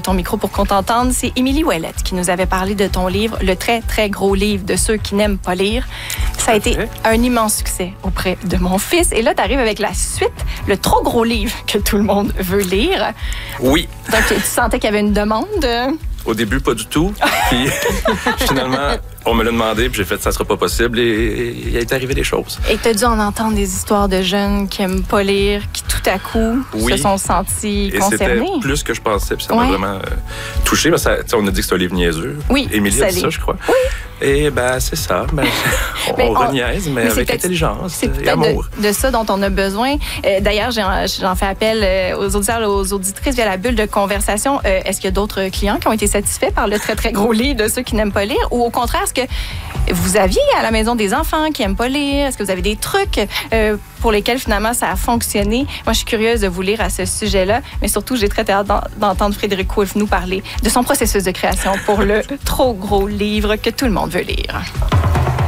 ton micro pour qu'on t'entende. C'est Émilie Ouellette qui nous avait parlé de ton livre, le très, très gros livre de ceux qui n'aiment pas lire. Ça a été un immense succès auprès de mon fils. Et là, tu arrives avec la suite, le trop gros livre que tout le monde veut lire. Oui. Donc, tu sentais qu'il y avait une demande? Au début, pas du tout. Puis finalement, on me l'a demandé, puis j'ai fait ça sera pas possible. Et il est arrivé des choses. Et tu as dû en entendre des histoires de jeunes qui n'aiment pas lire, qui tout à coup se sont sentis concernés. Et c'était plus que je pensais, puis ça m'a vraiment touché. Ça, on a dit que c'était un livre niaiseux. Oui, Émilie a dit ça, je crois. Oui. Et c'est ça. On reniaise, mais avec intelligence et amour. De ça dont on a besoin. D'ailleurs, j'en fais appel aux auditeurs et aux auditrices via la bulle de conversation. Est-ce qu'il y a d'autres clients qui ont été satisfaits par le très, très gros livre de ceux qui n'aiment pas lire? Ou au contraire, est-ce que vous aviez à la maison des enfants qui n'aiment pas lire? Est-ce que vous avez des trucs pour lesquels finalement ça a fonctionné? Moi, je suis curieuse de vous lire à ce sujet-là, mais surtout, j'ai très hâte d'entendre Frédéric Wolfe nous parler de son processus de création pour le trop gros livre que tout le monde veut lire.